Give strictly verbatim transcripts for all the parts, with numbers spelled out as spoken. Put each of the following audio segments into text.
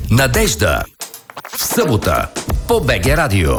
Надежда в събота по БГ Радио.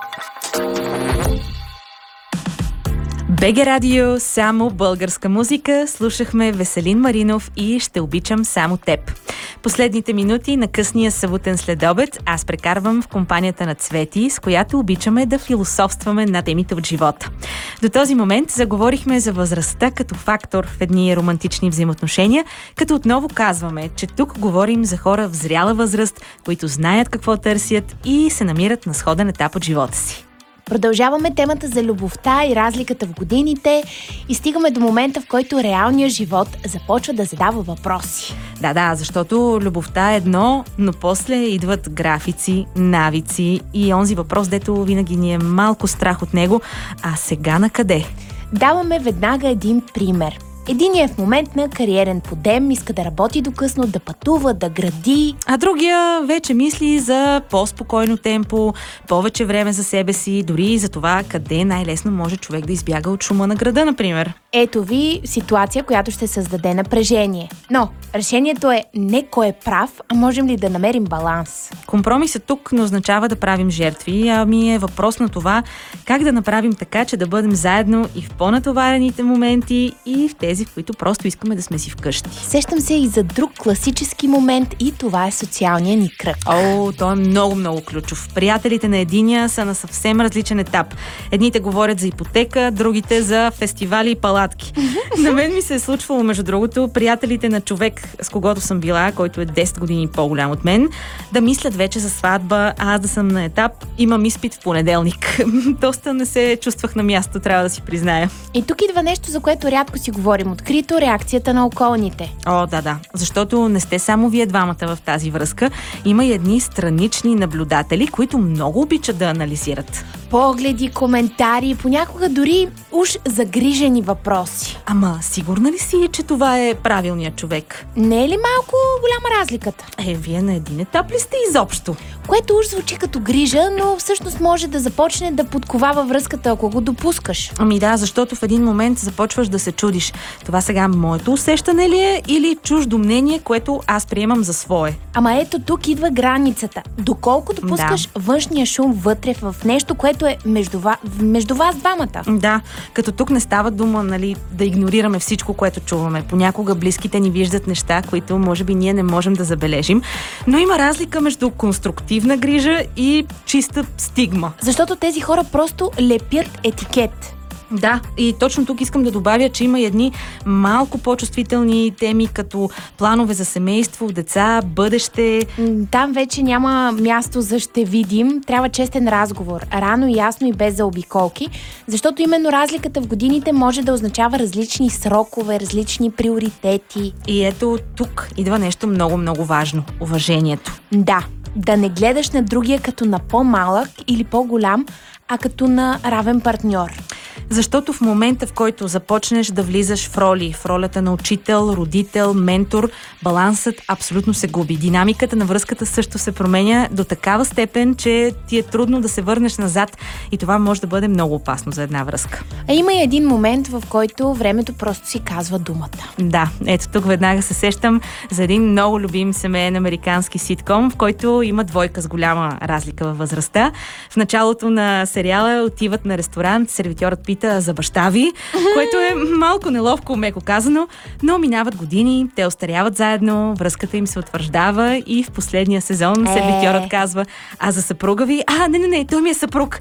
БГ Радио, само българска музика. Слушахме Веселин Маринов и Ще обичам само теб. Последните минути на късния съботен следобед аз прекарвам в компанията на Цвети, с която обичаме да философстваме на темите от живота. До този момент заговорихме за възрастта като фактор в едни романтични взаимоотношения, като отново казваме, че тук говорим за хора в зряла възраст, които знаят какво търсят и се намират на сходен етап от живота си. Продължаваме темата за любовта и разликата в годините и стигаме до момента, в който реалният живот започва да задава въпроси. Да, да, защото любовта е едно, но после идват графици, навици и онзи въпрос, дето винаги ни е малко страх от него. А сега на къде? Даваме веднага един пример. Единият е в момент на кариерен подем, иска да работи до късно, да пътува, да гради. А другия вече мисли за по-спокойно темпо, повече време за себе си, дори и за това къде най-лесно може човек да избяга от шума на града, например. Ето ви ситуация, която ще създаде напрежение. Но решението е не кой е прав, а можем ли да намерим баланс. Компромисът тук не означава да правим жертви, ами е въпрос на това как да направим така, че да бъдем заедно и в по-натоварените моменти, и в тези, в които просто искаме да сме си вкъщи. Сещам се и за друг класически момент и това е социалния ни кръг. О, той е много-много ключов. Приятелите на единия са на съвсем различен етап. Едните говорят за ипотека, другите за фестивали и палатки. На мен ми се е случвало, между другото, приятелите на човек, с когото съм била, който е десет години по-голям от мен, да мислят вече за сватба, а аз да съм на етап имам изпит в понеделник. Доста не се чувствах на място, трябва да си призная. И тук идва нещо, за което рядко си говорим открито, реакцията на околните. О, да, да. Защото не сте само вие двамата в тази връзка. Има и едни странични наблюдатели, които много обичат да анализират. Погледи, коментари, понякога дори уж загрижени въпроси. Ама, сигурна ли си, че това е правилният човек? Не е ли малко голяма разликата? Е, вие на един етап ли сте изобщо? Което уж звучи като грижа, но всъщност може да започне да подковава връзката, ако го допускаш. Ами да, защото в един момент започваш да се чудиш. Това сега моето усещане ли е или чуждо мнение, което аз приемам за свое? Ама ето тук идва границата. Доколко допускаш да. външния шум вътре в нещо, което е между, ва... между вас двамата. Да, като тук не става дума, нали, да игнорираме всичко, което чуваме. Понякога близките ни виждат неща, които може би ние не можем да забележим, но има разлика между конструктивна грижа и чиста стигма. Защото тези хора просто лепят етикет. Да, и точно тук искам да добавя, че има едни малко по-чувствителни теми, като планове за семейство, деца, бъдеще. Там вече няма място за ще видим. Трябва честен разговор. Рано, ясно и без заобиколки, защото именно разликата в годините може да означава различни срокове, различни приоритети. И ето тук идва нещо много-много важно. Уважението. Да, да не гледаш на другия като на по-малък или по-голям, а като на равен партньор. Защото в момента, в който започнеш да влизаш в роли, в ролята на учител, родител, ментор, балансът абсолютно се губи. Динамиката на връзката също се променя до такава степен, че ти е трудно да се върнеш назад и това може да бъде много опасно за една връзка. А има и един момент, в който времето просто си казва думата. Да, ето тук веднага се сещам за един много любим семейен американски ситком, в който има двойка с голяма разлика във възрастта. В началото на сериала отиват на ресторант, сервитьорът пита за баща ви, което е малко неловко, меко казано, но минават години, те остаряват заедно, връзката им се утвърждава и в последния сезон е... сервитьорът казва: а за съпруга ви? А, не, не, не, той ми е съпруг.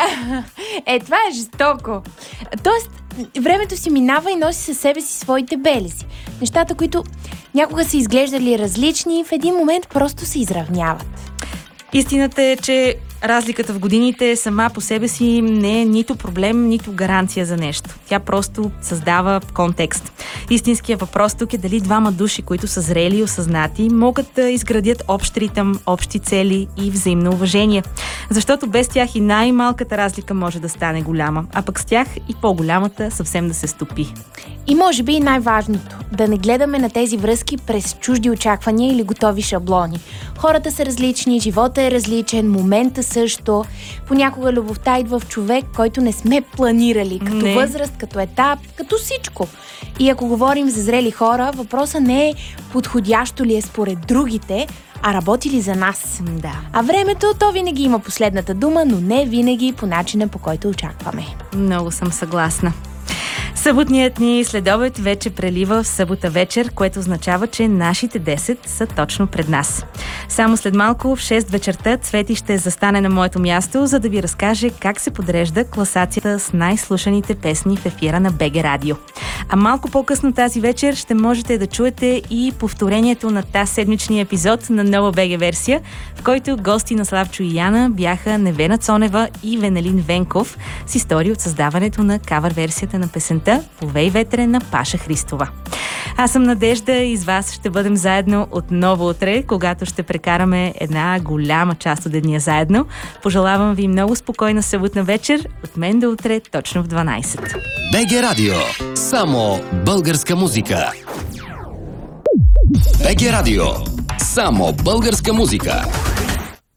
Е, това е жестоко. Тоест, времето си минава и носи със себе си своите белези. Нещата, които някога са изглеждали различни, в един момент просто се изравняват. Истината е, че разликата в годините сама по себе си не е нито проблем, нито гаранция за нещо. Тя просто създава контекст. Истинският въпрос тук е дали двама души, които са зрели и осъзнати, могат да изградят общ ритъм, общи цели и взаимно уважение. Защото без тях и най-малката разлика може да стане голяма, а пък с тях и по-голямата съвсем да се стопи. И може би и най-важното – да не гледаме на тези връзки през чужди очаквания или готови шаблони. Хората са различни, живота е различен, момента също. Понякога любовта идва в човек, който не сме планирали, като Не. възраст, като етап, като всичко. И ако говорим за зрели хора, въпросът не е подходящо ли е според другите, а работи ли за нас. Да. А времето, то винаги има последната дума, но не винаги по начина, по който очакваме. Много съм съгласна. Съботният ни следобед вече прелива в събота вечер, което означава, че нашите десет са точно пред нас. Само след малко в шест вечерта Цвети ще застане на моето място, за да ви разкаже как се подрежда класацията с най-слушаните песни в ефира на БГ Радио. А малко по-късно тази вечер ще можете да чуете и повторението на тази седмичния епизод на нова БГ версия, в който гости на Славчо и Яна бяха Невена Цонева и Венелин Венков с истории от създаването на кавър версията на песента "Повей ветре" на Паша Христова. Аз съм Надежда и с вас ще бъдем заедно отново утре, когато ще прекараме една голяма част от деня заедно. Пожелавам ви много спокойна съботна вечер. От мен до утре точно в дванайсет. БГ Радио. Само българска музика. БГ Радио. Само българска музика.